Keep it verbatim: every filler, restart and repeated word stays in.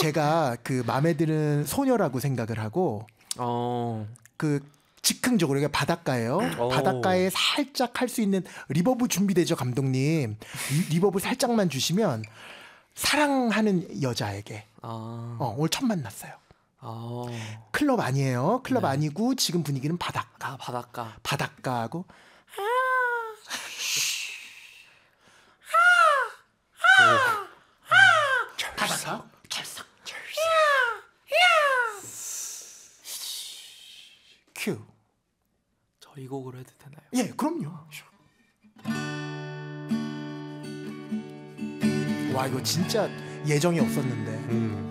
제가 그 마음에 드는 소녀라고 생각을 하고 어. 그 즉흥적으로 이게 바닷가예요. 오. 바닷가에 살짝 할 수 있는 리버브 준비되죠, 감독님. 리, 리버브 살짝만 주시면 사랑하는 여자에게 아. 어, 오늘 첫 만났어요. 어. 클럽 아니에요. 클럽 네. 아니고 지금 분위기는 바닷가. 아, 바닷가. 바닷가하고 바닷가 철썩 철썩 큐. 저 이 곡으로 해도 되나요? 예, 그럼요. 와, 이거 진짜 예정이 없었는데. 음.